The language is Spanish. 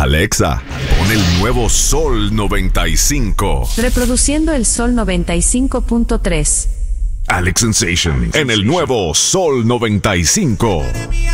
Alexa, pon el nuevo Sol 95. Reproduciendo el Sol 95.3. Alex Sensation en el nuevo Sol 95.